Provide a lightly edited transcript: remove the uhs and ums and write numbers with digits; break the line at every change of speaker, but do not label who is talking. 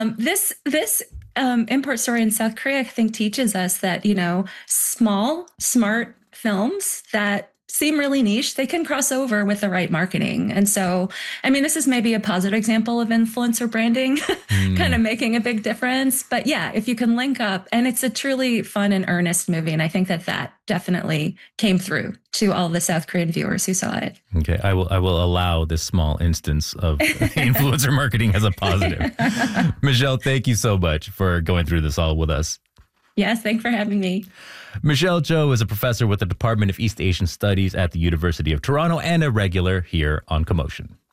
This import story in South Korea, I think, teaches us that, small, smart films that seem really niche, they can cross over with the right marketing. And so, I mean, this is maybe a positive example of influencer branding kind of
Mm.
making a big difference. But yeah, if you can link up, and it's a truly fun and earnest movie. And I think that that definitely came through to all the South Korean viewers who saw it.
Okay, I will allow this small instance of influencer marketing as a positive. Michelle, thank you so much for going through this all with us.
Yes, thanks for having me.
Michelle Cho is a professor with the Department of East Asian Studies at the University of Toronto and a regular here on Commotion.